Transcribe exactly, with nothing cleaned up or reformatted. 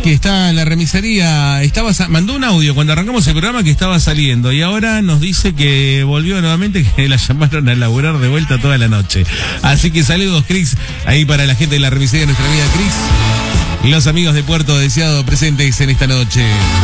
que está en la remisería, estaba mandó un audio cuando arrancamos el programa que estaba saliendo y ahora nos dice que volvió nuevamente, que la llamaron a laburar de vuelta toda la noche. Así que saludos, Cris, ahí para la gente de la remisería, nuestra amiga Cris y los amigos de Puerto Deseado presentes en esta noche.